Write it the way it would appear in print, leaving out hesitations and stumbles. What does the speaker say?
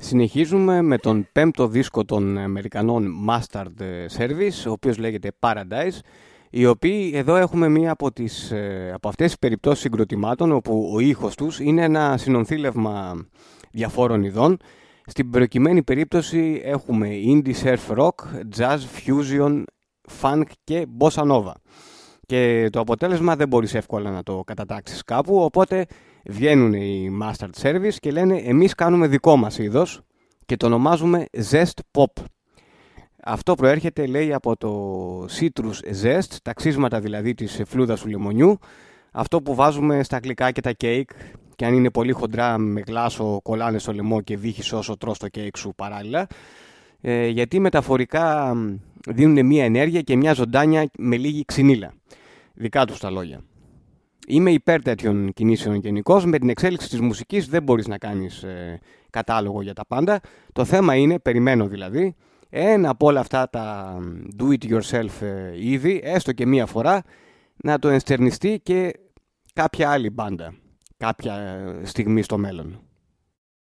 Συνεχίζουμε με τον πέμπτο δίσκο των Αμερικανών Mustard Service, ο οποίος λέγεται Paradise, οι οποίοι εδώ έχουμε μία από αυτές τις περιπτώσεις συγκροτημάτων όπου ο ήχος τους είναι ένα συνονθήλευμα διαφόρων ειδών. Στην προκειμένη περίπτωση έχουμε indie surf rock, jazz, fusion, funk και bossa nova. Και το αποτέλεσμα δεν μπορείς εύκολα να το κατατάξεις κάπου, οπότε βγαίνουν οι Mustard Service και λένε εμείς κάνουμε δικό μας είδος και το ονομάζουμε Zest Pop. Αυτό προέρχεται, λέει, από το citrus zest, τα ξύσματα δηλαδή της φλούδας του λεμονιού, αυτό που βάζουμε στα γλυκά και τα κέικ, και αν είναι πολύ χοντρά με γλάσο κολλάνε στο λαιμό και βύχεις όσο τρως το κέικ σου παράλληλα, γιατί μεταφορικά δίνουν μια ενέργεια και μια ζωντάνια με λίγη ξυνήλα. Δικά τους τα λόγια. Είμαι υπέρ τέτοιων κινήσεων γενικώς. Με την εξέλιξη της μουσικής δεν μπορείς να κάνεις κατάλογο για τα πάντα. Το θέμα είναι, περιμένω δηλαδή, ένα από όλα αυτά τα do-it-yourself είδη, έστω και μία φορά, να το ενστερνιστεί και κάποια άλλη μπάντα κάποια στιγμή στο μέλλον.